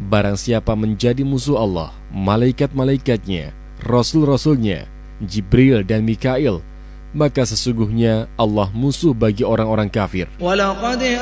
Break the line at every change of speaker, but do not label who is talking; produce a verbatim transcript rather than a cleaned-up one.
Barang siapa menjadi musuh Allah, malaikat-malaikatnya, rasul-rasulnya, Jibril dan Mikail, maka sesungguhnya Allah musuh bagi orang-orang kafir.